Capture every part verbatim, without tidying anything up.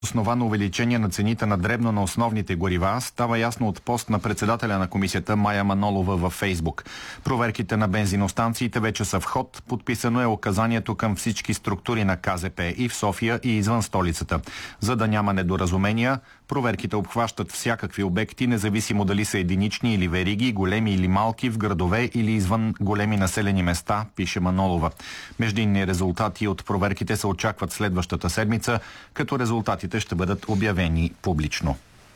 Основано увеличение на цените на дребно на основните горива става ясно от пост на председателя на комисията Мая Манолова във Фейсбук. Проверките на бензиностанциите вече са в ход. Подписано е указанието към всички структури на Ка Зе Пе и в София и извън столицата. За да няма недоразумения, проверките обхващат всякакви обекти, независимо дали са единични или вериги, големи или малки, в градове или извън големи населени места, пише Манолова. Междинни резултати от проверките се очакват следващата седмица, като резултатите ще бъдат обявени публично.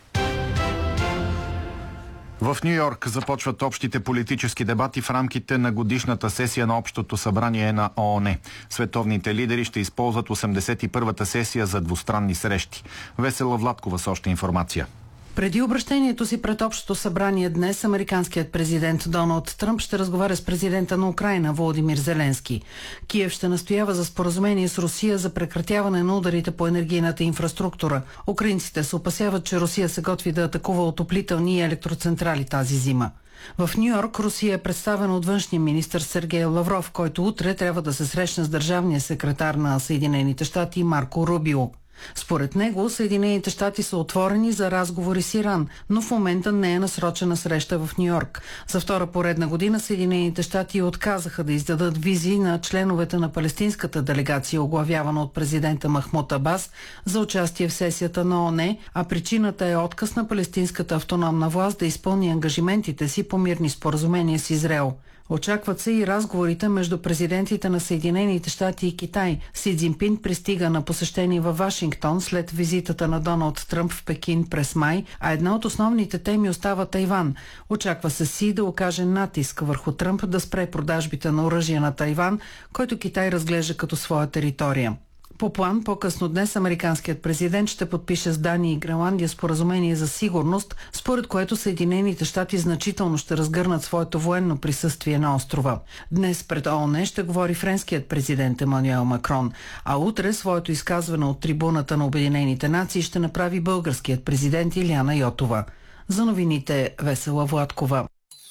В Ню Йорк започват общите политически дебати в рамките на годишната сесия на Общото събрание на О Он Е. Световните лидери ще използват осемдесет и първата сесия за двустранни срещи. Весела Владкова с още информация. Преди обращението си пред Общото събрание днес, американският президент Доналд Тръмп ще разговаря с президента на Украйна Володимир Зеленски. Киев ще настоява за споразумение с Русия за прекратяване на ударите по енергийната инфраструктура. Украинците се опасяват, че Русия се готви да атакува отоплителни и електроцентрали тази зима. В Ню Йорк Русия е представена от външния министър Сергей Лавров, който утре трябва да се срещне с държавния секретар на Съединените щати Марко Рубио. Според него, Съединените щати са отворени за разговори с Иран, но в момента не е насрочена среща в Ню Йорк. За втора поредна година Съединените щати отказаха да издадат визи на членовете на палестинската делегация, оглавявана от президента Махмуд Абас, за участие в сесията на О Он Е, а причината е отказ на палестинската автономна власт да изпълни ангажиментите си по мирни споразумения с Израел. Очакват се и разговорите между президентите на Съединените щати и Китай. Си Цзинпин пристига на посещение във Вашингтон след визитата на Доналд Тръмп в Пекин през май, а една от основните теми остава Тайван. Очаква се Си да окаже натиск върху Тръмп да спре продажбите на оръжие на Тайван, който Китай разглежда като своя територия. По план, по-късно днес американският президент ще подпише с Дания и Гренландия споразумение за сигурност, според което Съединените щати значително ще разгърнат своето военно присъствие на острова. Днес пред О Он Е ще говори френският президент Емануел Макрон, а утре своето изказване от трибуната на Обединените нации ще направи българският президент Илияна Йотова. За новините Весела Владкова.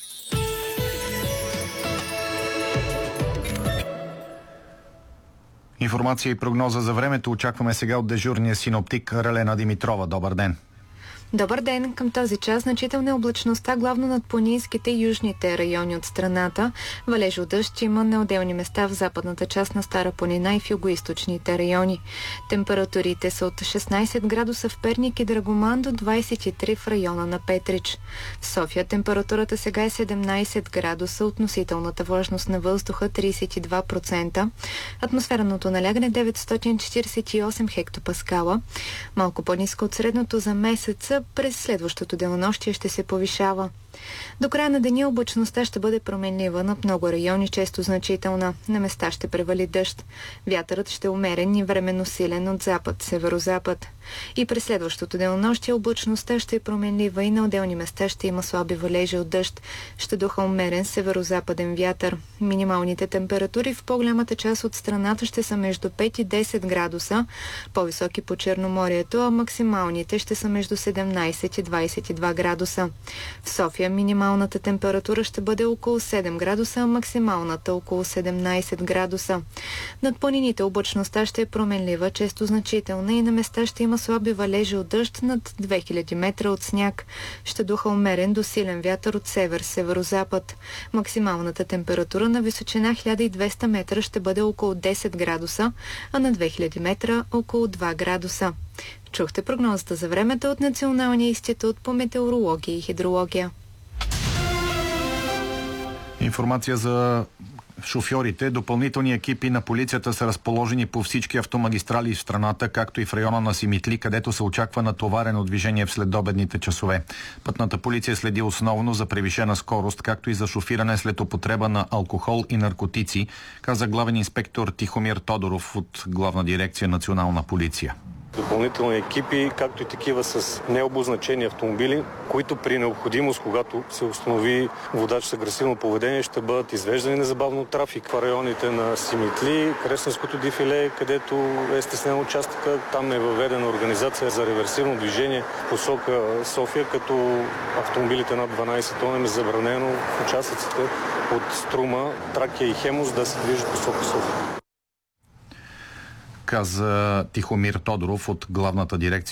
Информация и прогноза за времето очакваме сега от дежурния синоптик Ралена Димитрова. Добър ден! Добър ден! Към този час значителна е облачността, главно над планинските и южните райони от страната. Валежи дъжд има на отделни места в западната част на Стара планина и в югоизточните райони. Температурите са от шестнайсет градуса в Перник и Драгоман до двайсет и три в района на Петрич. В София температурата сега е седемнайсет градуса, относителната влажност на въздуха трийсет и два процента, атмосферното налягане деветстотин четирийсет и осем хектопаскала, малко по-ниско от средното за месеца. През следващото денонощие ще се повишава. До края на деня облачността ще бъде променлива, над много райони често значителна. На места ще превали дъжд. Вятърът ще е умерен и временно силен от запад, северозапад. И през следващото денонощие облачността ще е променлива и на отделни места ще има слаби валежи от дъжд. Ще духа умерен северозападен вятър. Минималните температури в по-голямата част от страната ще са между пет и десет градуса, по-високи по Черноморието, а максималните ще са между седемнайсет и двайсет и два градуса. В София минималната температура ще бъде около седем градуса, а максималната около седемнайсет градуса. Над планините облачността ще е променлива, често значителна и на места ще има слаби валежи от дъжд над две хиляди метра от сняг. Ще духа умерен до силен вятър от север, северозапад. Максималната температура на височина хиляда и двеста метра ще бъде около десет градуса, а на две хиляди метра около два градуса. Чухте прогнозата за времето от Националния институт по метеорология и хидрология. Информация за шофьорите. Допълнителни екипи на полицията са разположени по всички автомагистрали в страната, както и в района на Симитли, където се очаква натоварено движение в следобедните часове. Пътната полиция следи основно за превишена скорост, както и за шофиране след употреба на алкохол и наркотици, каза главен инспектор Тихомир Тодоров от Главна дирекция Национална полиция. Допълнителни екипи, както и такива с необозначени автомобили, които при необходимост, когато се установи водач с агресивно поведение, ще бъдат извеждани незабавно от трафик. В районите на Симитли, Кресненското дефиле, където е стеснен участъка, там е въведена организация за реверсивно движение в посока София, като автомобилите над дванайсет тона е забранено в участъците от Струма, Тракия и Хемус да се движат в посока София. Каза Тихомир Тодоров от Главната дирекция